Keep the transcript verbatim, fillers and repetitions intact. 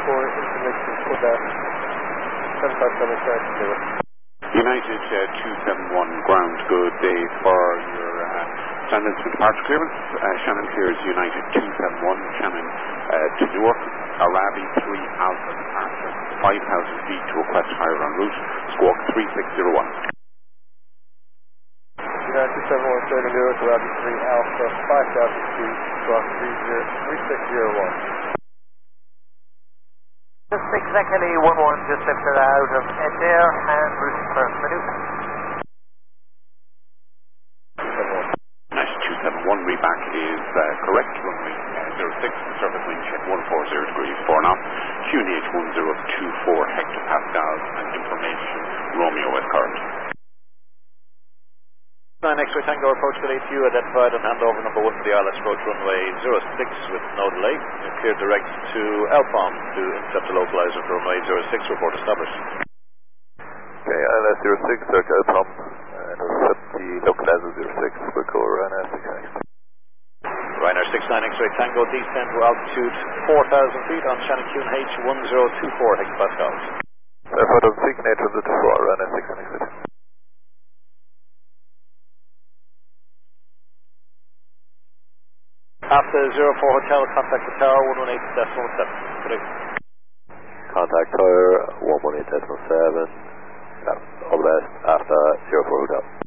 for information for that. seven five seven seven zero. United uh, two seven one, ground good day for your uh, Shandon to departure clearance. Uh, Shannon clears United two seven one, Shannon uh, to Newark, Arabi three Alpha departure, five thousand feet to request higher en route, squawk three six zero one. United two seven one, Shannon Newark, Arabi three Alpha, five thousand feet, squawk three six zero one. Just exactly one one, just lifted out of Adair and route for Manuka. Nice two seven one, reback is uh, correct, runway uh, zero six, surface wind check one four zero degrees, four knots, Q N H one zero two four hectopascals, and information Romeo is current. nine X-ray Tango approach delay to you, identified and handover number one for the I L S approach runway zero six with no delay. You're cleared direct to Alpom to intercept the localizer for runway zero six, report established. Okay, I L S zero six, search Alpom, and intercept the localizer zero six, we'll go Ryanair six nine. Ryanair six nine X-ray Tango, descend to altitude four thousand feet on Shannon Q N H one zero two four hectopascals. Airport of six eight zero two four, Ryanair six nine X-ray. After zero four Hotel, contact the tower one one eight decimal seven. Contact tower one one eight decimal seven. Yeah, all the best. After zero four Hotel.